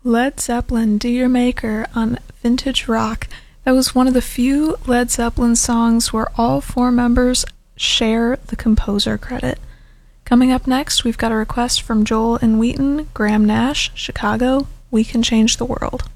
Led Zeppelin, Do Your Maker on Vintage Rock. That was one of the few Led Zeppelin songs where all four members share the composer credit. Coming up next, we've got a request from Joel and Wheaton, Graham Nash, Chicago, We Can Change the World.